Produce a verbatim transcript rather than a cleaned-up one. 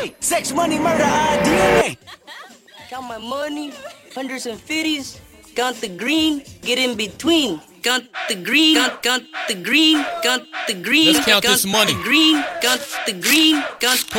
Hey, sex, money, murder, I D N A. Count my money, hundreds and fifties. Count the green, get in between. Count the green, count, count the green, count the green. Let's count count this money. The green, count the green, count.